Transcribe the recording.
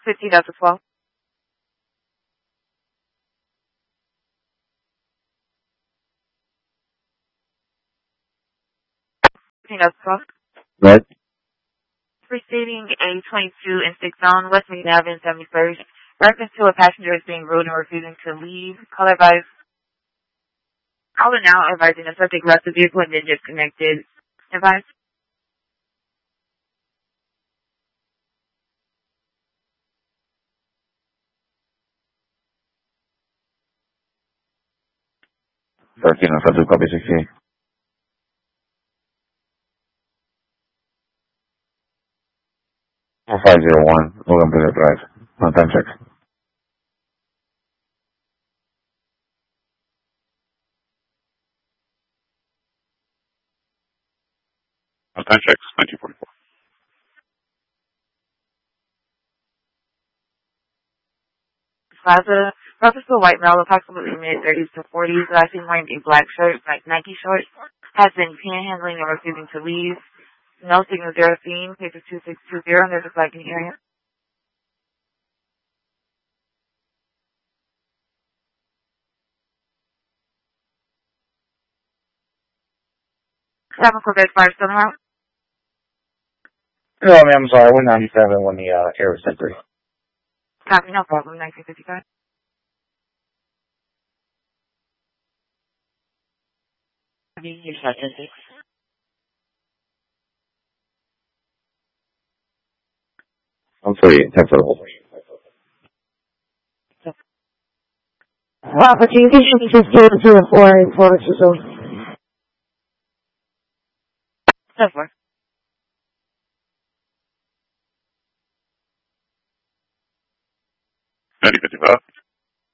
15 Delta 12. 15 Delta 12. Right. Preceding a 22 in 6 zone, West Main Avenue, 71st. Reference to a passenger is being rude and refusing to leave. Call advice. Caller now advising the subject left the vehicle and then disconnected. Advice. Thirteen Alpha 2, copy 68. 4501, Logan Peter Drive. On time check. On time checks, 1944. Plaza. Purposeful white male, approximately mid-30s to 40s, last seen wearing a black shirt, like Nike shorts, has been panhandling and refusing to leave. No signal, zero seen, paper 2620, there's a flag in the area. Seven Corvette Fire still around? No, ma'am, I'm sorry. We're 97 when the air was sent through. Copy, no problem, 1955. You're shot 10-6. I'm sorry, 10 for the whole. Opportunity just do it to the 4 and 4 so. So far. 1955.